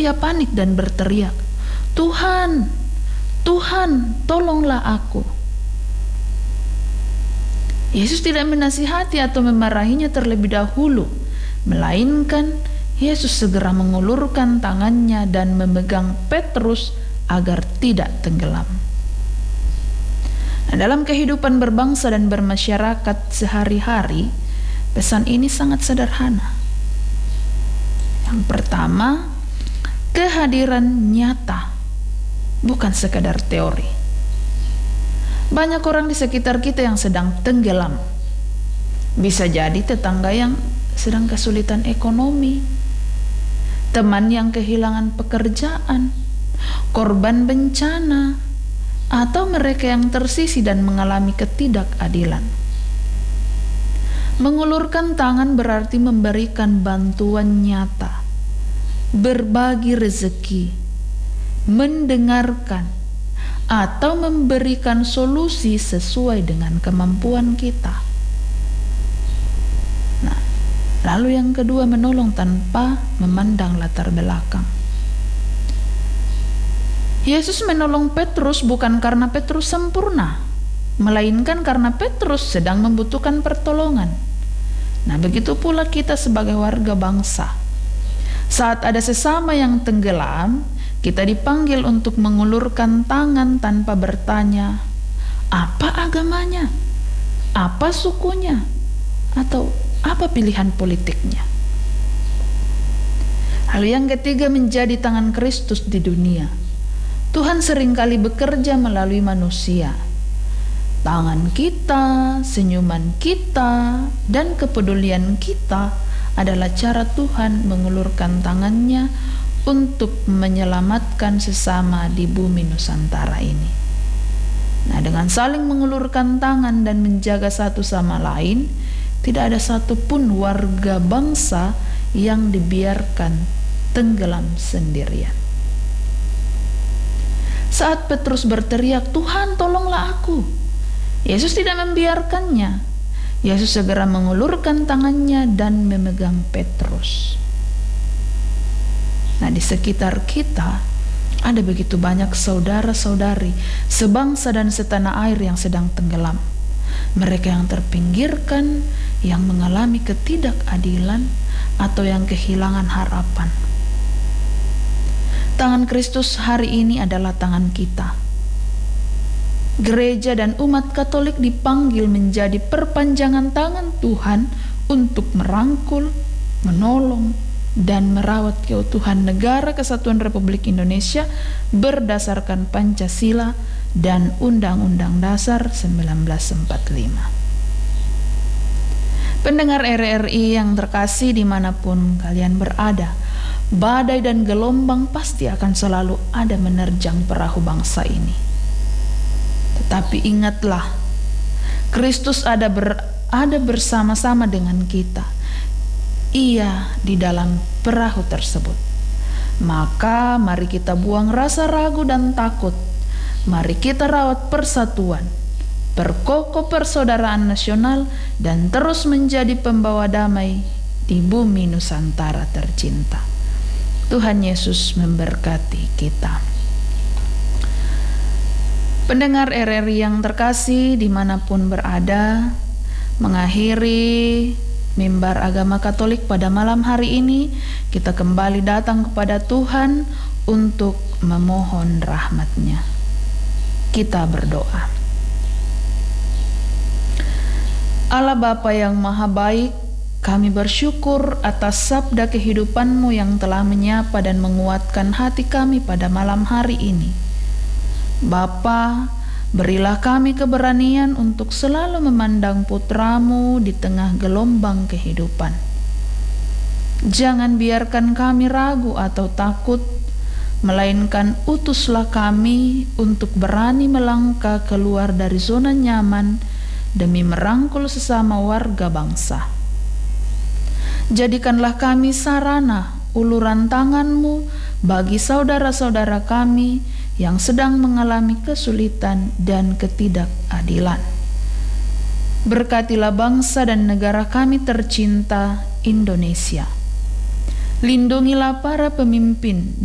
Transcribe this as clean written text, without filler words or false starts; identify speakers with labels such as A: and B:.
A: ia panik dan berteriak, "Tuhan, Tuhan, tolonglah aku." Yesus tidak menasihati atau memarahinya terlebih dahulu, melainkan Yesus segera mengulurkan tangannya dan memegang Petrus agar tidak tenggelam. Nah, dalam kehidupan berbangsa dan bermasyarakat sehari-hari, pesan ini sangat sederhana. Yang pertama, kehadiran nyata, bukan sekadar teori. Banyak orang di sekitar kita yang sedang tenggelam. Bisa jadi tetangga yang sedang kesulitan ekonomi, teman yang kehilangan pekerjaan, korban bencana, atau mereka yang tersisih dan mengalami ketidakadilan. Mengulurkan tangan berarti memberikan bantuan nyata, berbagi rezeki, mendengarkan, atau memberikan solusi sesuai dengan kemampuan kita. Nah, lalu yang kedua, menolong tanpa memandang latar belakang. Yesus menolong Petrus bukan karena Petrus sempurna, melainkan karena Petrus sedang membutuhkan pertolongan. Nah, begitu pula kita sebagai warga bangsa. Saat ada sesama yang tenggelam, kita dipanggil untuk mengulurkan tangan tanpa bertanya, apa agamanya, apa sukunya, atau apa pilihan politiknya. Lalu yang ketiga, menjadi tangan Kristus di dunia. Tuhan seringkali bekerja melalui manusia. Tangan kita, senyuman kita, dan kepedulian kita adalah cara Tuhan mengulurkan tangannya untuk menyelamatkan sesama di bumi Nusantara ini. Nah, dengan saling mengulurkan tangan dan menjaga satu sama lain, tidak ada satupun warga bangsa yang dibiarkan tenggelam sendirian. Saat Petrus berteriak, "Tuhan, tolonglah aku," Yesus tidak membiarkannya. Yesus segera mengulurkan tangannya dan memegang Petrus. Nah, di sekitar kita ada begitu banyak saudara-saudari sebangsa dan setanah air yang sedang tenggelam. Mereka yang terpinggirkan, yang mengalami ketidakadilan, atau yang kehilangan harapan. Tangan Kristus hari ini adalah tangan kita. Gereja dan umat Katolik dipanggil menjadi perpanjangan tangan Tuhan untuk merangkul, menolong, dan merawat keutuhan negara Kesatuan Republik Indonesia berdasarkan Pancasila dan Undang-Undang Dasar 1945. Pendengar RRI yang terkasih dimanapun kalian berada, badai dan gelombang pasti akan selalu ada menerjang perahu bangsa ini. Tetapi ingatlah, Kristus ada bersama-sama dengan kita. Ia di dalam perahu tersebut. Maka mari kita buang rasa ragu dan takut. Mari kita rawat persatuan, perkokoh persaudaraan nasional, dan terus menjadi pembawa damai di bumi Nusantara tercinta. Tuhan Yesus memberkati kita. Pendengar RRI yang terkasih dimanapun berada, mengakhiri mimbar agama Katolik pada malam hari ini, kita kembali datang kepada Tuhan untuk memohon rahmat-Nya. Kita berdoa. Allah Bapa yang Maha Baik, kami bersyukur atas sabda kehidupan-Mu yang telah menyapa dan menguatkan hati kami pada malam hari ini. Bapa, berilah kami keberanian untuk selalu memandang putra-Mu di tengah gelombang kehidupan. Jangan biarkan kami ragu atau takut, melainkan utuslah kami untuk berani melangkah keluar dari zona nyaman demi merangkul sesama warga bangsa. Jadikanlah kami sarana uluran tangan-Mu bagi saudara-saudara kami yang sedang mengalami kesulitan dan ketidakadilan. Berkatilah bangsa dan negara kami tercinta, Indonesia. Lindungilah para pemimpin